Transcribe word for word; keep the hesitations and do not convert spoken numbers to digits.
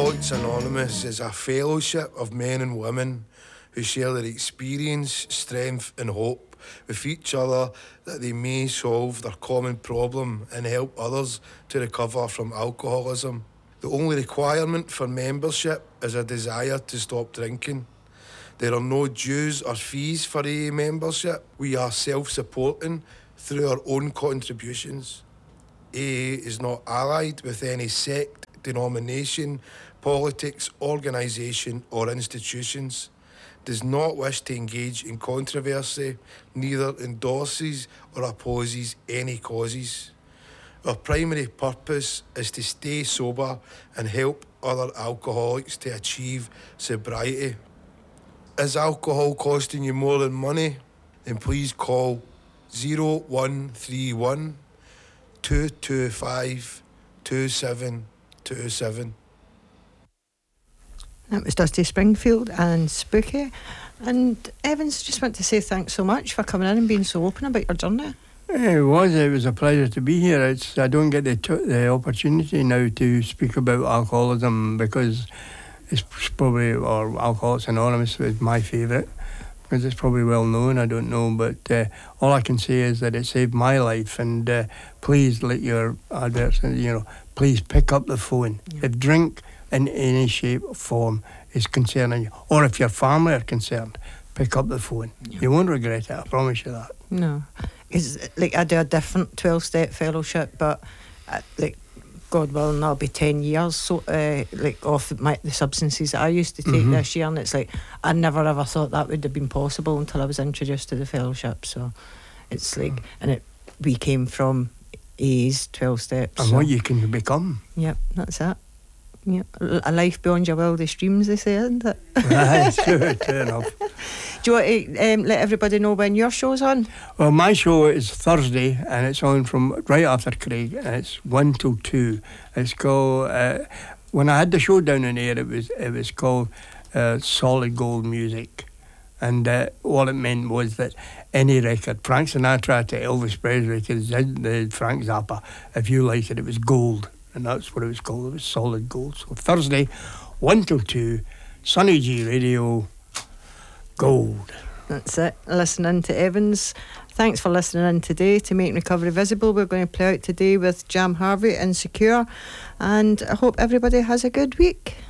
Alcoholics Anonymous is a fellowship of men and women who share their experience, strength and hope with each other that they may solve their common problem and help others to recover from alcoholism. The only requirement for membership is a desire to stop drinking. There are no dues or fees for A A membership. We are self-supporting through our own contributions. A A is not allied with any sect, denomination, politics, organisation or institutions, does not wish to engage in controversy, neither endorses or opposes any causes. Our primary purpose is to stay sober and help other alcoholics to achieve sobriety. Is alcohol costing you more than money? Then please call zero one three one, two two five, two seven two seven. That was Dusty Springfield and Spooky. And Evans, just want to say thanks so much for coming in and being so open about your journey. It was. It was a pleasure to be here. It's I don't get the t- the opportunity now to speak about alcoholism because it's probably, or Alcoholics Anonymous is my favourite because it's probably well known. I don't know, but uh, all I can say is that it saved my life. And uh, please let your adverts, you know, please pick up the phone. Yeah. If drink in any shape or form is concerning you, or if your family are concerned, pick up the phone. Yeah. You won't regret it, I promise you that. No. It's like I do a different twelve-step fellowship, but uh, like God willing, that'll be ten years so uh, like off my, the substances that I used to take mm-hmm. this year, and it's like I never ever thought that would have been possible until I was introduced to the fellowship. So it's like, and it we came from A's twelve steps. And so. what you can become. Yep, that's it. Yeah, a life beyond your wildest dreams, they say, isn't it? That's true, true enough. Do you want to um, let everybody know when your show's on? Well, my show is Thursday, and it's on from right after Craig, and it's one till two. It's called. Uh, when I had the show down in air, it was it was called uh, Solid Gold Music, and uh, what it meant was that any record, Frank Sinatra to Elvis Presley to the Frank Zappa, if you liked it, it was gold. And that's what it was called. It was Solid Gold. So Thursday, one till two, Sunny G Radio, Gold. That's it. Listening to Evans. Thanks for listening in today to Make Recovery Visible. We're going to play out today with Jam Harvey, Insecure. And I hope everybody has a good week.